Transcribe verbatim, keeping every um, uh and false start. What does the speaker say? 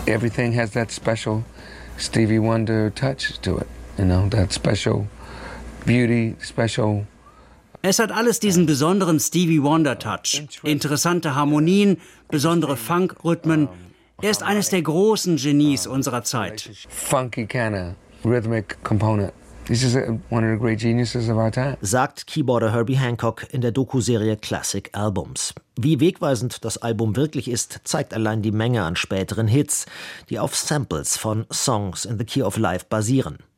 everything has that special Stevie Wonder touch to it, you know, that special beauty, special. Es hat alles diesen besonderen Stevie Wonder Touch. Interessante Harmonien, besondere Funk-Rhythmen. Er ist eines der großen Genies unserer Zeit. Funky kind of rhythmic component. This is one of the great geniuses of our time. Sagt Keyboarder Herbie Hancock in der Doku-Serie Classic Albums. Wie wegweisend das Album wirklich ist, zeigt allein die Menge an späteren Hits, die auf Samples von Songs in the Key of Life basieren.